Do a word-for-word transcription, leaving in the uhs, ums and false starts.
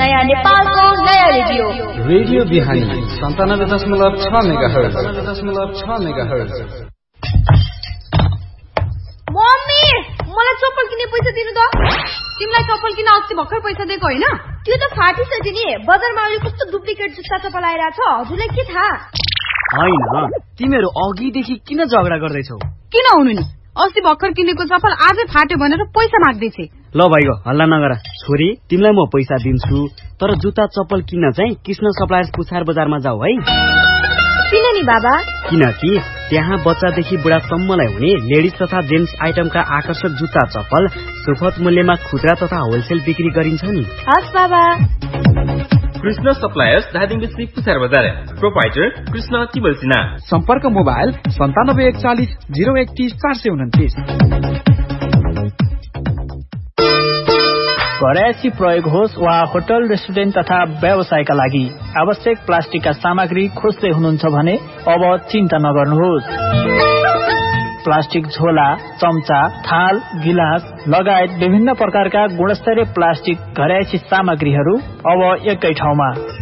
नयाँ नेपालको नयाँ रेडियो रेडियो बिहानी सन्तानब्बे दशमलव छ मेगाहर्ज दशमलव छ मेगाहर्ज। मम्मी मलाई चप्पल किन्ने पैसा दिनु त। तिमीलाई चप्पल किन्न अस्ति भर्खर पैसा दिएको हैन? त्यो त फाटिसक्यो नि। बजारमा अहिले कस्तो डुप्लिकेट जुत्ता चप्पल आइरहेछ, हजुरलाई के थाहा? हैन, तिमीहरू अघिदेखि किन झगडा गर्दैछौ? किन हुनु नि, अस्ति भर्खर किनेको चप्पल आजै फाट्यो भनेर पैसा माग्दैछे। ल भाइको हल्ला नगर। छोरी, तिमीलाई म पैसा दिन्छु, तर जुत्ता चप्पल किन्न चाहिँ कृष्ण सप्लायर्स पुछार बजारमा जाऊ है। किन नि बाबा? किनकि त्यहाँ बच्चादेखि बुढासम्मलाई हुने लेडिज तथा जेन्ट्स आइटमका आकर्षक जुत्ता चप्पल सुपथ मूल्यमा खुद्रा तथा होलसेल बिक्री गरिन्छ नि। हस् बाबा। कृष्ण सप्लायर्स धादिङ डिस्ट्रिक्ट पुछार बजार। प्रोपाइटर कृष्ण तिबल सिन्हा। सम्पर्क मोबाइल सन्तानब्बे एकचालिस जिरो एकतिस चार सय उन्तिस। घरयासी प्रयोग होस् वा होटल रेस्टुरेन्ट तथा व्यवसायका लागि आवश्यक प्लास्टिकका सामग्री खोज्दै हुनुहुन्छ भने अब चिन्ता नगर्नुहोस्। प्लास्टिक झोला, चम्चा, थाल, गिलास लगायत विभिन्न प्रकारका गुणस्तरीय प्लास्टिक घरयासी सामग्रीहरू अब एकै ठाउँमा।